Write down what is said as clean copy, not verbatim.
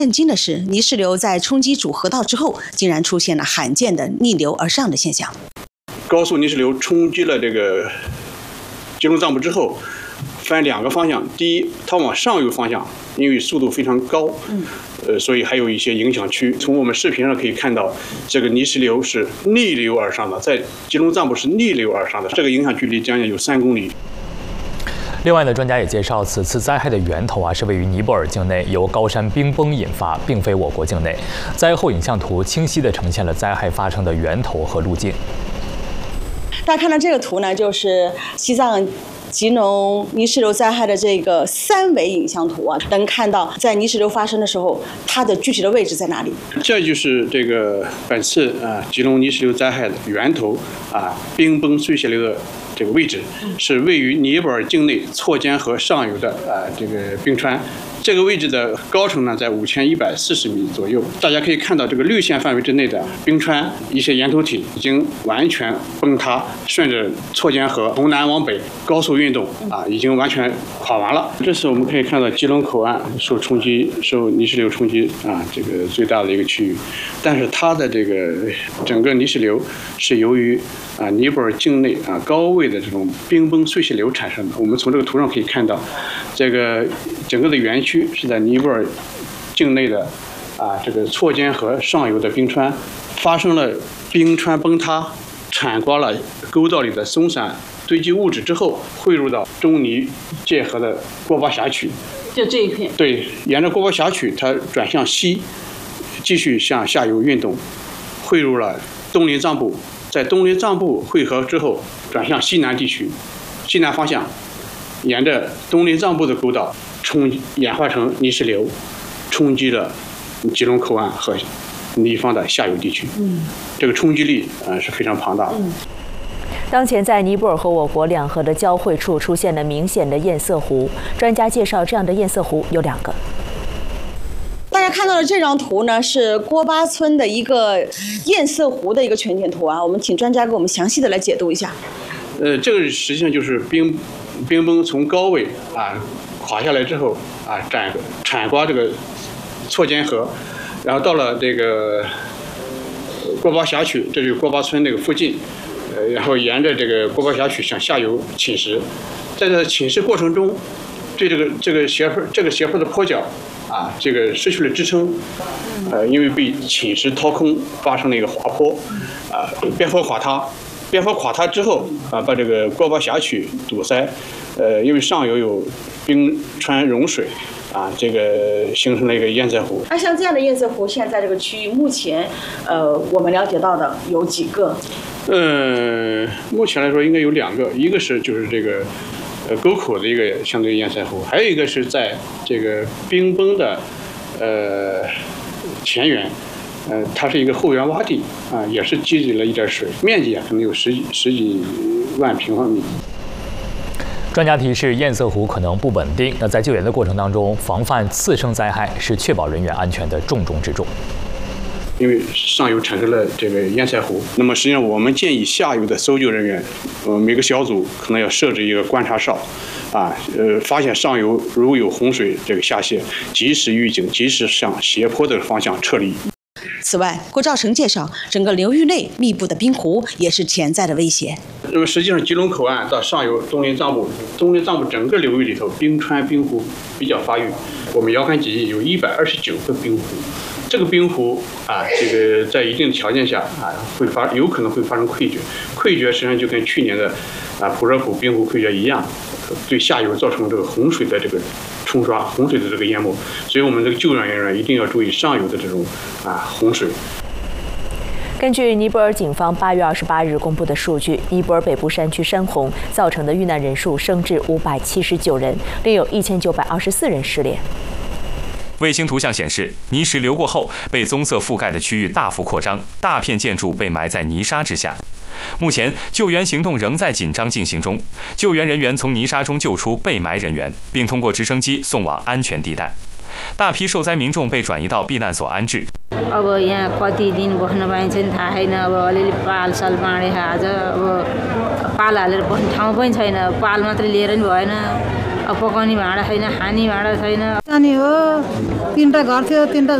震惊的是，泥石流在冲击主河道之后，竟然出现了罕见的逆流而上的现象。 高速泥石流冲击了这个吉隆藏布之后，分两个方向。第一，它往上游方向，因为速度非常高，所以还有一些影响区。从我们视频上可以看到，这个泥石流是逆流而上的，在吉隆藏布是逆流而上的，这个影响距离将近有3公里。 另外呢，专家也介绍，此次灾害的源头是位于尼泊尔境内，由高山冰崩引发，并非我国境内。灾后影像图清晰地呈现了灾害发生的源头和路径。 大家看到这个图呢，就是西藏吉隆泥石流灾害的这个3维影像图啊，能看到在泥石流发生的时候，它的具体的位置在哪里？ 这就是这个本次吉隆泥石流灾害的源头冰崩碎屑流的这个位置，是位于尼泊尔境内错间河上游的这个冰川。这个位置的高程呢在5140米左右。大家可以看到，这个绿线范围之内的冰川一些岩头体已经完全崩塌，顺着错间河从南往北高速运动已经完全垮完了。这是我们可以看到吉隆口岸受泥石流冲击这个最大的一个区域，但是它的这个整个泥石流是由于尼泊尔境内高位的这种冰崩碎屑流产生的。我们从这个图上可以看到，这个整个的园区是在尼泊尔境内的这个错间河上游的冰川发生了冰川崩塌，铲刮了沟道里的松散堆积物质之后，汇入到中尼界河的锅巴峡曲。 就这一片。对， 沿着锅巴峡曲，它转向西，继续向下游运动，汇入了东林藏布。在东林藏布汇合之后，转向西南地区，西南方向，沿着东林藏布的沟道演化成泥石流，冲击了吉隆口岸和尼方的下游地区。这个冲击力是非常庞大的。 当前在尼泊尔和我国两河的交汇处出现了明显的堰塞湖，专家介绍，这样的堰塞湖有2个。 大家看到的这张图呢，是锅巴村的一个堰塞湖的一个全景图啊。我们请专家给我们详细的来解读一下。 这个实际上就是冰崩从高位垮下来之后铲刮这个错间河，然后到了这个锅巴峡曲，这就是锅巴村那个附近，然后沿着这个锅巴峡曲向下游侵蚀。在这侵蚀过程中，对这个斜坡的坡角这个失去了支撑，因为被侵蚀掏空，发生了一个滑坡，边坡垮塌。边坡垮塌之后把这个锅巴峡曲堵塞，因为上游有冰川融水这个形成了一个堰塞湖。 像这样的堰塞湖，现在这个区域目前我们了解到的有几个？ 目前来说应该有2个，一个是就是这个沟口的一个相对堰塞湖，还有一个是在这个冰崩的前缘。它是一个后援洼地也是积累了一点水，面积可能有十几万平方米。 专家提示，堰塞湖可能不稳定。那在救援的过程当中，防范次生灾害是确保人员安全的重中之重。 因为上游产生了这个堰塞湖，那么实际上我们建议下游的搜救人员，每个小组可能要设置一个观察哨，发现上游如有洪水这个下泄，及时预警，及时向斜坡的方向撤离。 此外，郭兆成介绍，整个流域内密布的冰湖也是潜在的威胁。 那么实际上，吉隆口岸到上游东林藏布整个流域里头，冰川冰湖比较发育。我们遥感基地有129个冰湖，这个冰湖这个在一定的条件下有可能会发生溃决。溃决实际上就跟去年的普热普冰湖溃决一样，对下游造成这个洪水的这个冲刷，洪水的这个淹没。所以我们这个救援人员一定要注意上游的这种洪水。 根据尼泊尔警方8月28日公布的数据，尼泊尔北部山区山洪造成的遇难人数升至579人，另有1924人失联。 卫星图像显示，泥石流过后，被棕色覆盖的区域大幅扩张，大片建筑被埋在泥沙之下。目前，救援行动仍在紧张进行中，救援人员从泥沙中救出被埋人员，并通过直升机送往安全地带。大批受灾民众被转移到避难所安置。 अब यहाँ कति दिन बस्न पाइन्छ नि थाहा छैन। अब अलिअलि पालसाल बाँडेको आज अब पाल हालेर बस्ने ठाउँ पनि छैन। पाल मात्रै लिएर नि भएन। अब पकाउने भाँडा छैन खाने भाँडा छैन। अनि हो 3टा घर थियो 3टा